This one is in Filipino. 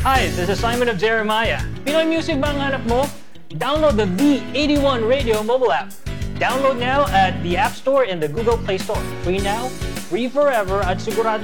Hi, this is Simon of Jeremiah. Pinoy music ba ang hanap mo? Download the V81 Radio mobile app. Download now at the App Store and the Google Play Store. Free now, free forever at sigurado